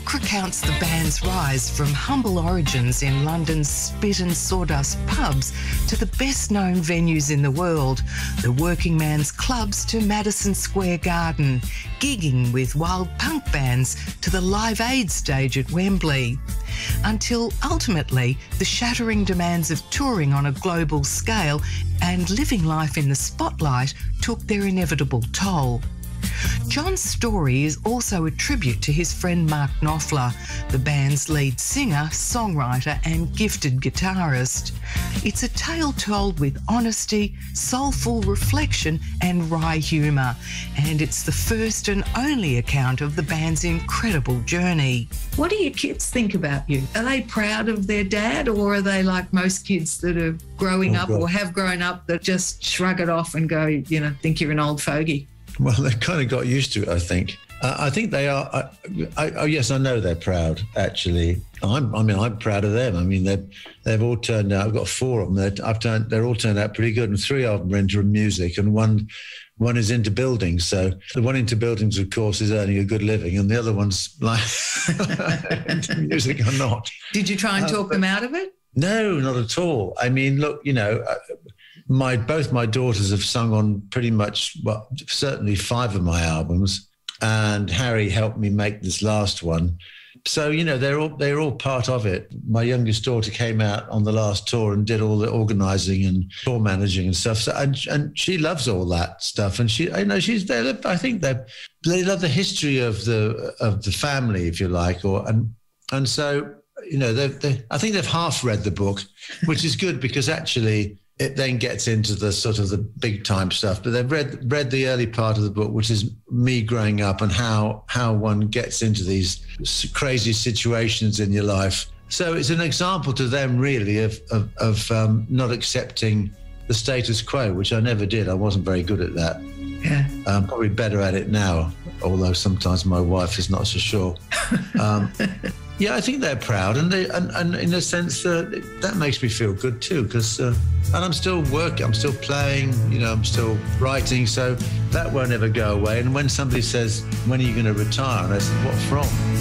book recounts the band's rise from humble origins in London's spit and sawdust pubs to the best-known venues in the world, the working man's clubs to Madison Square Garden, gigging with wild punk bands to the Live Aid stage at Wembley, until ultimately the shattering demands of touring on a global scale and living life in the spotlight took their inevitable toll. John's story is also a tribute to his friend Mark Knopfler, the band's lead singer, songwriter and gifted guitarist. It's a tale told with honesty, soulful reflection and wry humour, and it's the first and only account of the band's incredible journey. What do your kids think about you? Are they proud of their dad, or are they like most kids that are growing up or have grown up that just shrug it off and go, you know, think you're an old fogey? Well, they've kind of got used to it, I think. I think they are. Yes, I know they're proud, actually. I'm proud of them. I mean, they've all turned out. I've got 4 of them. They're all turned out pretty good, and 3 of them are into music, and one is into buildings. So the one into buildings, of course, is earning a good living, and the other one's like into music or not. Did you try and talk them out of it? No, not at all. I mean, look, you know. Both my daughters have sung on pretty much, well, certainly 5 of my albums, and Harry helped me make this last one. So, you know, they're all part of it. My youngest daughter came out on the last tour and did all the organising and tour managing and stuff. So, and she loves all that stuff. And she's there. I think they love the history of the family, if you like, and so, you know, I think they've half read the book, which is good because actually it then gets into the sort of the big time stuff. But they've read the early part of the book, which is me growing up and how one gets into these crazy situations in your life. So it's an example to them, really, of not accepting the status quo, which I never did. I wasn't very good at that. Yeah. I'm probably better at it now, although sometimes my wife is not so sure. Yeah, I think they're proud, and in a sense that makes me feel good too, because and I'm still working, I'm still playing, you know, I'm still writing, so that won't ever go away. And when somebody says, "When are you going to retire?" and I said, "What from?"